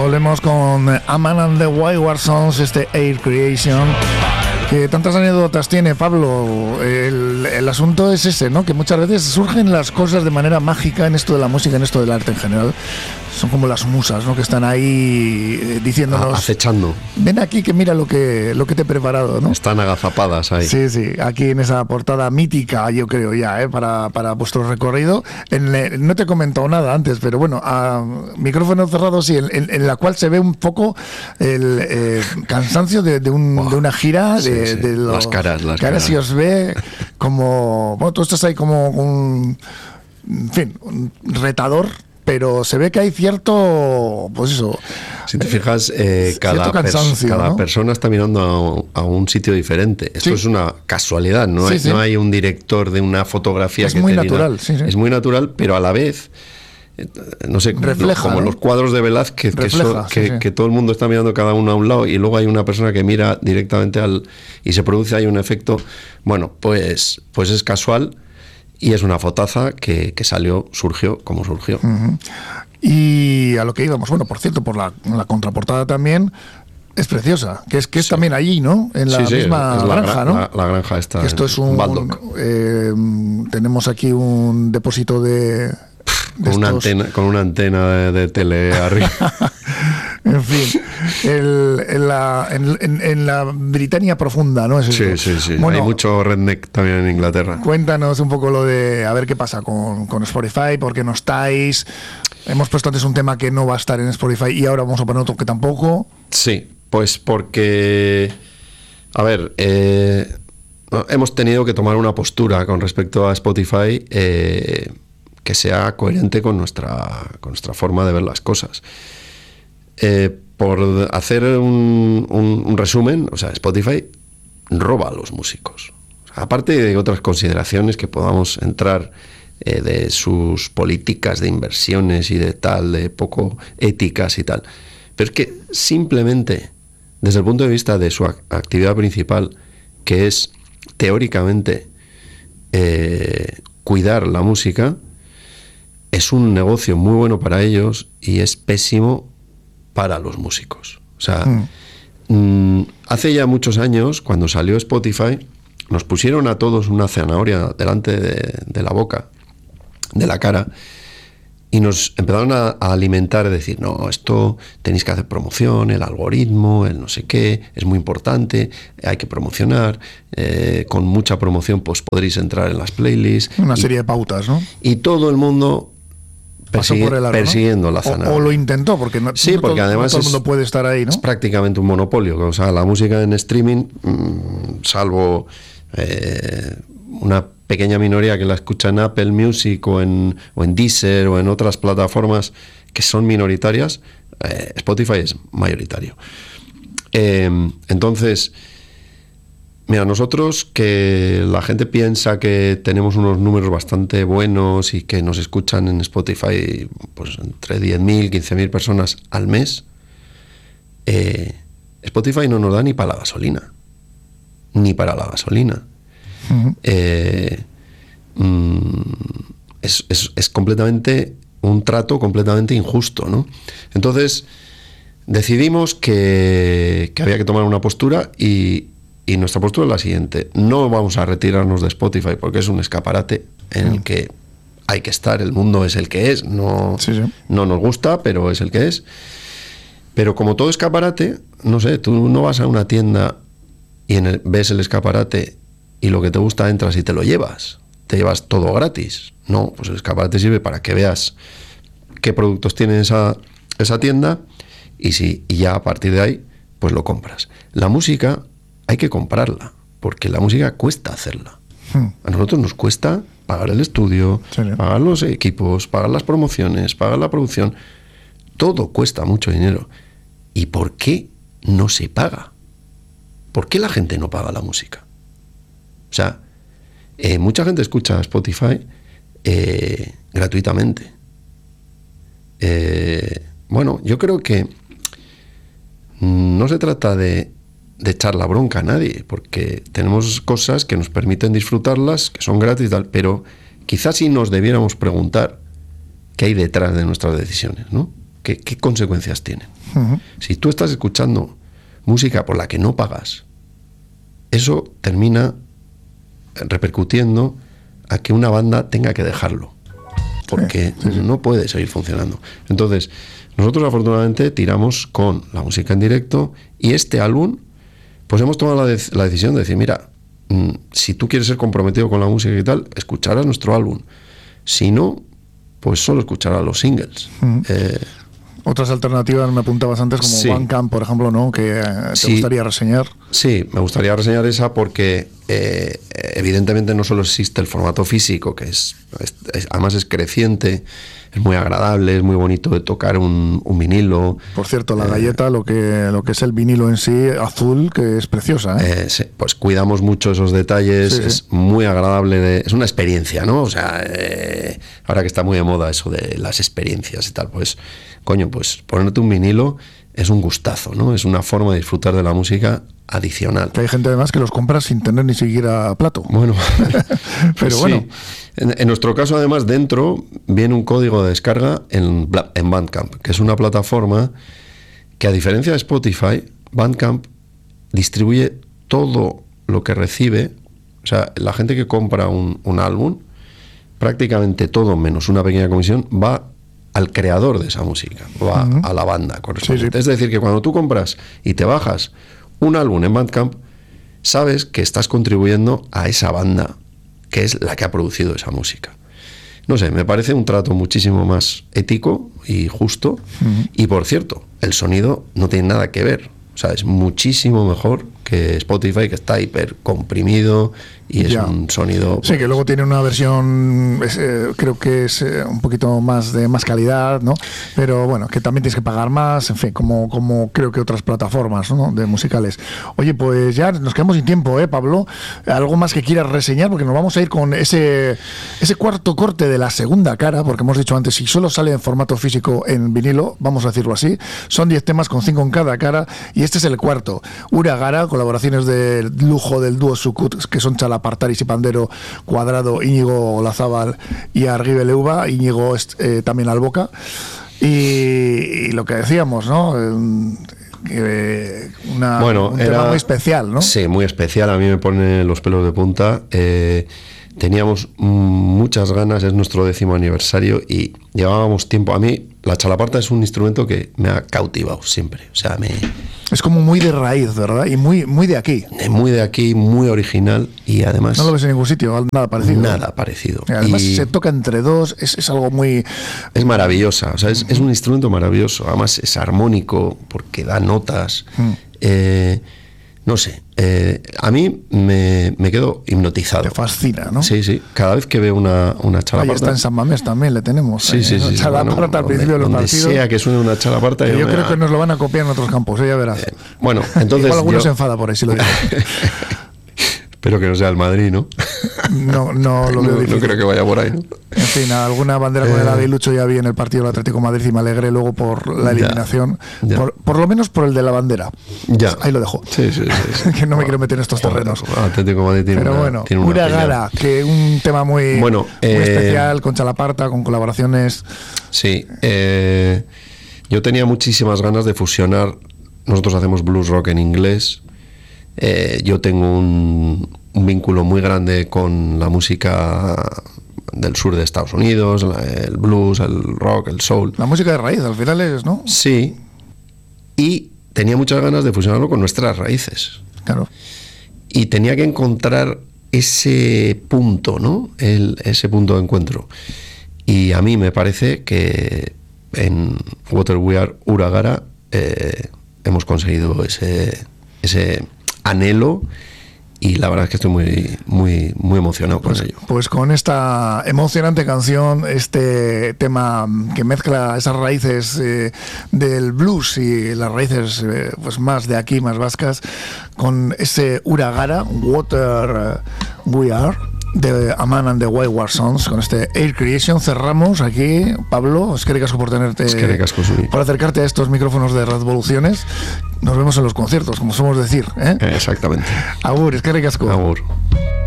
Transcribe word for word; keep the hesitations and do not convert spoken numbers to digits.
volvemos con Aman and the Wayward Sons, este Air Creation, que tantas anécdotas tiene, Pablo. El, el asunto es ese, ¿no? Que muchas veces surgen las cosas de manera mágica en esto de la música, en esto del arte en general. Son como las musas, ¿no? Que están ahí eh, diciéndonos... Acechando. Ven aquí que mira lo que, lo que te he preparado, ¿no? Están agazapadas ahí. Sí, sí, aquí en esa portada mítica, yo creo ya, ¿eh? Para, para vuestro recorrido. En le, no te he comentado nada antes, pero bueno, a micrófono cerrado sí, en, en, en la cual se ve un poco el eh, cansancio de, de, un, wow. de una gira. Sí, de, sí. de los, las caras, las caras. caras. Y os ve como... Bueno, tú estás ahí como un... En fin, un retador... Pero se ve que hay cierto, pues eso... Si te fijas, eh, cada, pers- cada ¿no? persona está mirando a, a un sitio diferente. Esto sí. es una casualidad, no, sí, hay, sí. no hay un director de una fotografía es que muy te natural, diga, sí, sí. Es muy natural, pero a la vez, eh, no sé, refleja, como ¿no? los cuadros de Velázquez, refleja, que, so, que, sí, sí. que todo el mundo está mirando cada uno a un lado y luego hay una persona que mira directamente al... y se produce ahí un efecto, bueno, pues, pues es casual. Y es una fotaza que, que salió, surgió como surgió. Uh-huh. Y a lo que íbamos, bueno, por cierto, por la, la contraportada también es preciosa, que es que es sí. también allí, ¿no? En la sí, sí, misma es la granja, gra- ¿no? La, la granja está. Que esto es un... Eh, tenemos aquí un depósito de... Con una, antena, con una antena de, de tele arriba. En fin, el, en, la, en, en la Britania profunda, ¿no? ¿Es sí, sí, sí. Bueno, hay mucho redneck también en Inglaterra. Cuéntanos un poco lo de, a ver qué pasa con, con Spotify, por qué no estáis. Hemos puesto antes un tema que no va a estar en Spotify y ahora vamos a poner otro que tampoco. Sí, pues porque, a ver, eh, hemos tenido que tomar una postura con respecto a Spotify eh, que sea coherente con nuestra, con nuestra forma de ver las cosas. Eh, por hacer un, un, un resumen, o sea, Spotify roba a los músicos. O sea, aparte de otras consideraciones que podamos entrar eh, de sus políticas de inversiones y de tal, de poco éticas y tal. Pero es que simplemente, desde el punto de vista de su actividad principal, que es teóricamente eh, cuidar la música, es un negocio muy bueno para ellos y es pésimo para los músicos. O sea, mm. mmm, hace ya muchos años, cuando salió Spotify, nos pusieron a todos una zanahoria delante de, de la boca, de la cara, y nos empezaron a, a alimentar, decir, no, esto tenéis que hacer promoción, el algoritmo, el no sé qué, es muy importante, hay que promocionar, eh, con mucha promoción pues podréis entrar en las playlists. Una y, serie de pautas, ¿no? Y todo el mundo... Persigue, por el aro, persiguiendo, ¿no? La zanahoria. O, o lo intentó, porque no, sí, no porque todo, además no todo el mundo es, puede estar ahí, ¿no? Es prácticamente un monopolio. O sea, la música en streaming, mmm, salvo eh, una pequeña minoría que la escucha en Apple Music o en, o en Deezer o en otras plataformas que son minoritarias, eh, Spotify es mayoritario. Eh, entonces... Mira, nosotros, que la gente piensa que tenemos unos números bastante buenos y que nos escuchan en Spotify pues entre diez mil, quince mil personas al mes, eh, Spotify no nos da ni para la gasolina. Ni para la gasolina. Uh-huh. Eh, mm, es, es, es completamente un trato completamente injusto, ¿no? Entonces, decidimos que, que había que tomar una postura y... Y nuestra postura es la siguiente: no vamos a retirarnos de Spotify porque es un escaparate en el que hay que estar, el mundo es el que es, no, sí, sí. no nos gusta, pero es el que es. Pero como todo escaparate, no sé, tú no vas a una tienda y en el, ves el escaparate y lo que te gusta entras y te lo llevas, te llevas todo gratis. No, pues el escaparate sirve para que veas qué productos tiene esa, esa tienda y, si, y ya a partir de ahí pues lo compras. La música hay que comprarla, porque la música cuesta hacerla. Hmm. A nosotros nos cuesta pagar el estudio, sí, sí. pagar los equipos, pagar las promociones, pagar la producción. Todo cuesta mucho dinero. ¿Y por qué no se paga? ¿Por qué la gente no paga la música? O sea, eh, mucha gente escucha Spotify eh, gratuitamente. Eh, bueno, yo creo que no se trata de de echar la bronca a nadie, porque tenemos cosas que nos permiten disfrutarlas, que son gratis y tal, pero quizás sí nos debiéramos preguntar qué hay detrás de nuestras decisiones, ¿no? ¿qué, qué consecuencias tienen? Uh-huh. Si tú estás escuchando música por la que no pagas, eso termina repercutiendo a que una banda tenga que dejarlo, porque sí, sí, sí. no puede seguir funcionando. Entonces, nosotros afortunadamente tiramos con la música en directo, y este álbum, pues hemos tomado la, de- la decisión de decir, mira, mmm, si tú quieres ser comprometido con la música y tal, escucharás nuestro álbum. Si no, pues solo escucharás los singles. Uh-huh. Eh, Otras alternativas me apuntabas antes, como sí. Bandcamp, por ejemplo, ¿no? Que eh, te sí. gustaría reseñar. Sí, me gustaría reseñar esa porque eh, evidentemente no solo existe el formato físico, que es, es, es además es creciente, es muy agradable, es muy bonito de tocar un, un vinilo. Por cierto, la eh, galleta, lo que lo que es el vinilo en sí, azul, que es preciosa, ¿eh? Eh, sí, pues cuidamos mucho esos detalles, Sí, sí. es muy agradable, de, es una experiencia, ¿no? O sea, eh, ahora que está muy de moda eso de las experiencias y tal, pues, coño, pues ponerte un vinilo es un gustazo, ¿no? Es una forma de disfrutar de la música adicional. Que hay gente además que los compra sin tener ni siquiera plato. Bueno, pero pues bueno. Sí. En, en nuestro caso, además, dentro viene un código de descarga en, en Bandcamp, que es una plataforma que, a diferencia de Spotify, Bandcamp distribuye todo lo que recibe. O sea, la gente que compra un, un álbum, prácticamente todo, menos una pequeña comisión, va al creador de esa música, va uh-huh. a la banda correspondiente. Sí, sí. Es decir, que cuando tú compras y te bajas un álbum en Bandcamp, sabes que estás contribuyendo a esa banda, que es la que ha producido esa música. No sé, me parece un trato muchísimo más ético y justo. Uh-huh. Y por cierto, el sonido no tiene nada que ver. O sea, es muchísimo mejor que Spotify, que está hiper comprimido y es ya. un sonido... Pues... Sí, que luego tiene una versión, es, eh, creo que es eh, un poquito más de más calidad, ¿no? Pero bueno, que también tienes que pagar más, en fin, como, como creo que otras plataformas, ¿no? De musicales. Oye, pues ya nos quedamos sin tiempo, ¿eh, Pablo? ¿Algo más que quieras reseñar? Porque nos vamos a ir con ese, ese cuarto corte de la segunda cara, porque hemos dicho antes, si solo sale en formato físico en vinilo, vamos a decirlo así, son diez temas con cinco en cada cara, y este es el cuarto. Ura Gara, colaboraciones de lujo del dúo Sucut, que son Chalapartaris y Pandero Cuadrado, Íñigo Olazábal y Argibe Leuva, Íñigo eh, también al boca. Y, y lo que decíamos, ¿no? Eh, una, bueno, un era, tema muy especial, ¿no? Sí, muy especial, a mí me pone los pelos de punta. Eh, teníamos muchas ganas, es nuestro décimo aniversario y llevábamos tiempo. A mí la chalaparta es un instrumento que me ha cautivado siempre, o sea, me... Es como muy de raíz, ¿verdad? Y muy, muy de aquí. Muy de aquí, muy original y además... No lo ves en ningún sitio, nada parecido. Nada parecido. Y además y se toca entre dos, es, es algo muy... Es maravillosa, o sea, es, es un instrumento maravilloso. Además es armónico porque da notas. Mm. Eh, no sé, eh, a mí me, me quedo hipnotizado. Te fascina, ¿no? Sí, sí. Cada vez que veo una, una chalaparta... Ahí está en San Mamés también, le tenemos. Sí, sí, sí. Chalaparta bueno, al principio de los donde partidos. sea que suene una chalaparta... Yo, yo creo a... que nos lo van a copiar en otros campos, ¿eh? Ya verás. Eh, bueno, entonces... Igual alguno yo... se enfada por ahí, si lo digo. Espero que no sea el Madrid, ¿no? No, no lo veo no, difícil. No creo que vaya por ahí, ¿no? En fin, alguna bandera con el aguilucho ya vi en el partido del Atlético de Madrid y me alegré luego por la eliminación. Ya, ya. Por, por lo menos por el de la bandera. Ya. Ahí lo dejo. Sí, sí, sí, sí. Que no me quiero meter en estos terrenos. Bueno, Atlético de Madrid tiene Pero una, bueno, tiene una Ura Gara, que un tema muy, bueno, muy eh, especial, con Chalaparta, con colaboraciones. Sí, eh, yo tenía muchísimas ganas de fusionar. Nosotros hacemos blues rock en inglés. Eh, yo tengo un, un vínculo muy grande con la música del sur de Estados Unidos, la, el blues, el rock, el soul. La música de raíz, al final es, ¿no? Sí. Y tenía muchas ganas de fusionarlo con nuestras raíces. Claro. Y tenía que encontrar ese punto, ¿no? El, ese punto de encuentro. Y a mí me parece que en Water We Are Ura Gara eh, hemos conseguido ese, ese anhelo y la verdad es que estoy muy muy muy emocionado con pues, ello. Pues con esta emocionante canción, este tema que mezcla esas raíces eh, del blues y las raíces eh, pues más de aquí, más vascas, con ese Ura Gara, Water We Are, de Aman and the Wayward Sons, con este Air Creation cerramos aquí. Pablo, es que ricasco por tenerte, es que ricasco, sí. por acercarte a estos micrófonos de Revoluciones. Nos vemos en los conciertos, como somos decir, ¿eh? Exactamente. Agur, es que ricasco. Agur.